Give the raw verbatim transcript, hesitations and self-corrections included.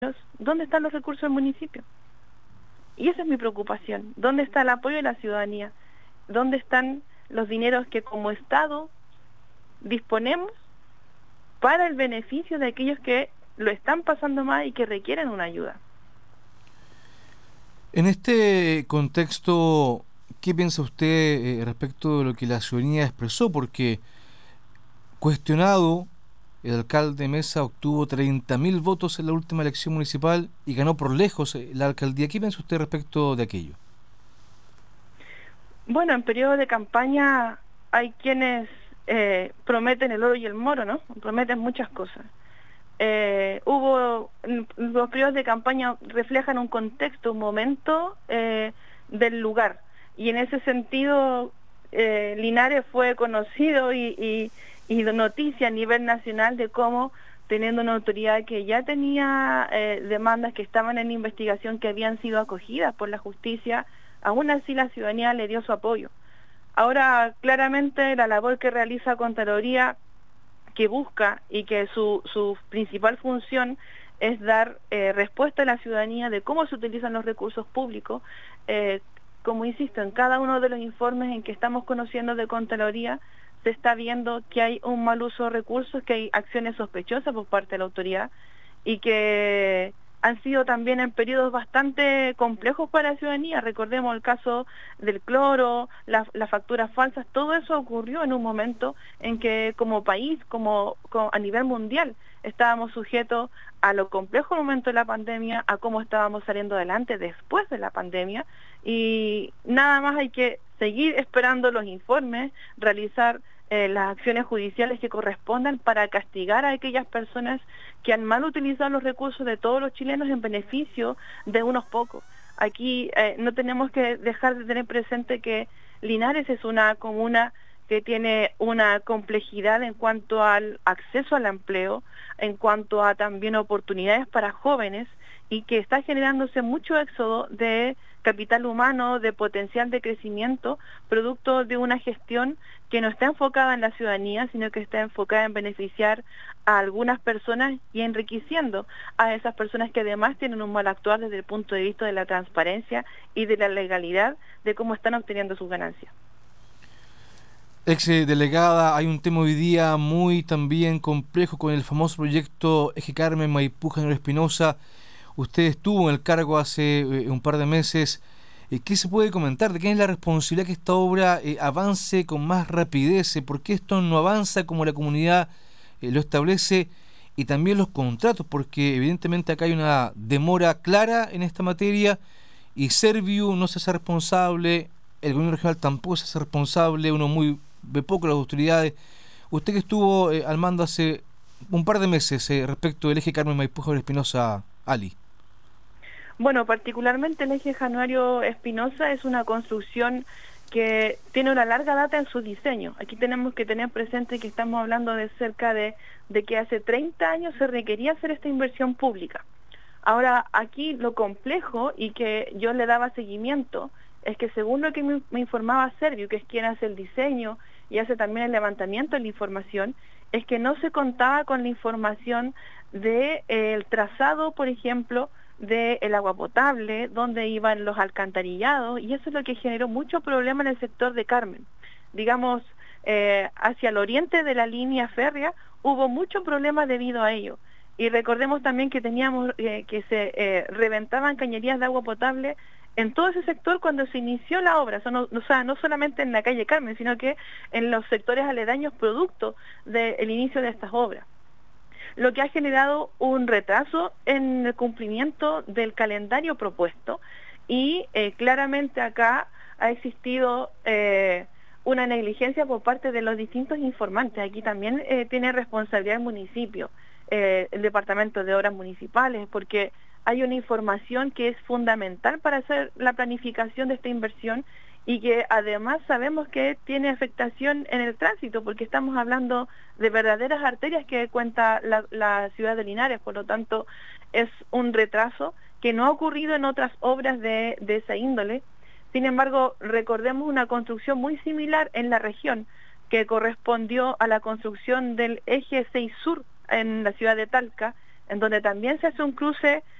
¿Dónde están los recursos del municipio? Y esa es mi preocupación. ¿Dónde está el apoyo de la ciudadanía? ¿Dónde están los dineros que como Estado disponemos para el beneficio de aquellos que lo están pasando mal y que requieren una ayuda? En este contexto, ¿qué piensa usted eh, respecto de lo que la ciudadanía expresó? Porque cuestionado, el alcalde Mesa obtuvo treinta mil votos en la última elección municipal y ganó por lejos eh, la alcaldía. ¿Qué piensa usted respecto de aquello? Bueno, en periodo de campaña hay quienes eh, prometen el oro y el moro, ¿no? Prometen muchas cosas. Eh, hubo, los periodos de campaña reflejan un contexto, un momento eh, del lugar. Y en ese sentido, eh, Linares fue conocido y, y, y noticia a nivel nacional de cómo, teniendo una autoridad que ya tenía eh, demandas que estaban en investigación, que habían sido acogidas por la justicia, aún así la ciudadanía le dio su apoyo. Ahora, claramente, la labor que realiza Contraloría, que busca y que su, su principal función es dar eh, respuesta a la ciudadanía de cómo se utilizan los recursos públicos. Eh, como insisto, en cada uno de los informes en que estamos conociendo de Contraloría, se está viendo que hay un mal uso de recursos, que hay acciones sospechosas por parte de la autoridad y que han sido también en periodos bastante complejos para la ciudadanía. Recordemos el caso del cloro, la, las facturas falsas, todo eso ocurrió en un momento en que como país, como, como a nivel mundial, estábamos sujetos a lo complejo momento de la pandemia, a cómo estábamos saliendo adelante después de la pandemia, y nada más hay que seguir esperando los informes, realizar Eh, las acciones judiciales que correspondan para castigar a aquellas personas que han mal utilizado los recursos de todos los chilenos en beneficio de unos pocos. Aquí eh, no tenemos que dejar de tener presente que Linares es una comuna que tiene una complejidad en cuanto al acceso al empleo, en cuanto a también oportunidades para jóvenes, y que está generándose mucho éxodo de capital humano, de potencial de crecimiento, producto de una gestión que no está enfocada en la ciudadanía, sino que está enfocada en beneficiar a algunas personas y enriqueciendo a esas personas que además tienen un mal actuar desde el punto de vista de la transparencia y de la legalidad de cómo están obteniendo sus ganancias. Ex eh, delegada, hay un tema hoy día muy también complejo con el famoso proyecto Eje Carmen Maipú General Espinosa. Usted estuvo en el cargo hace eh, un par de meses. Eh, ¿Qué se puede comentar? ¿De quién es la responsabilidad que esta obra eh, avance con más rapidez? Eh, ¿Por qué esto no avanza como la comunidad eh, lo establece? Y también los contratos, porque evidentemente acá hay una demora clara en esta materia y Serviu no se hace responsable, el gobierno regional tampoco se hace responsable, uno muy ve poco las autoridades. Usted que estuvo eh, al mando hace un par de meses eh, respecto del eje Carmen Maipú General Espinosa, Ali. Bueno, particularmente el eje Januario Espinosa es una construcción que tiene una larga data en su diseño. Aquí tenemos que tener presente que estamos hablando de cerca de, de que hace treinta años se requería hacer esta inversión pública. Ahora, aquí lo complejo y que yo le daba seguimiento es que según lo que me, me informaba Serviu, que es quien hace el diseño y hace también el levantamiento de la información, es que no se contaba con la información del de, trazado, por ejemplo, del agua potable, donde iban los alcantarillados, y eso es lo que generó mucho problema en el sector de Carmen. Digamos, eh, hacia el oriente de la línea férrea hubo mucho problema debido a ello. Y recordemos también que teníamos eh, que se eh, reventaban cañerías de agua potable en todo ese sector cuando se inició la obra, o sea, no, o sea, no solamente en la calle Carmen, sino que en los sectores aledaños producto del inicio de estas obras, lo que ha generado un retraso en el cumplimiento del calendario propuesto, y eh, claramente acá ha existido eh, una negligencia por parte de los distintos informantes. Aquí también eh, tiene responsabilidad el municipio, eh, el Departamento de Obras Municipales, porque hay una información que es fundamental para hacer la planificación de esta inversión y que además sabemos que tiene afectación en el tránsito, porque estamos hablando de verdaderas arterias que cuenta la, la ciudad de Linares. Por lo tanto, es un retraso que no ha ocurrido en otras obras de, de esa índole. Sin embargo, recordemos una construcción muy similar en la región, que correspondió a la construcción del eje seis Sur en la ciudad de Talca, en donde también se hace un cruce